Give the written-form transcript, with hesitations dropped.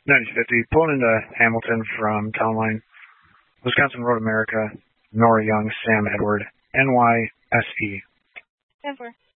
9050, pulling into Hamilton from Town Line, Wisconsin Road America, Nora Young, Sam Edward, NYSE. 10-4.